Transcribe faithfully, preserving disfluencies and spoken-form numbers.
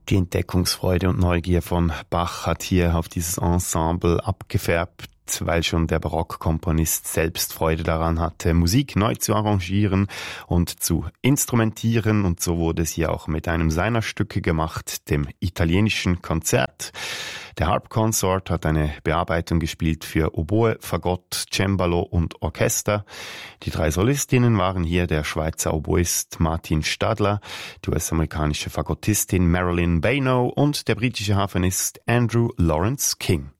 Die Entdeckungsfreude und Neugier von Bach hat hier auf dieses Ensemble abgefärbt, weil schon der Barockkomponist selbst Freude daran hatte, Musik neu zu arrangieren und zu instrumentieren. Und so wurde es hier auch mit einem seiner Stücke gemacht, dem italienischen Konzert. Der Harp Consort hat eine Bearbeitung gespielt für Oboe, Fagott, Cembalo und Orchester. Die drei Solistinnen waren hier der Schweizer Oboist Martin Stadler, die U S-amerikanische Fagottistin Marilyn Bayno und der britische Harfenist Andrew Lawrence King.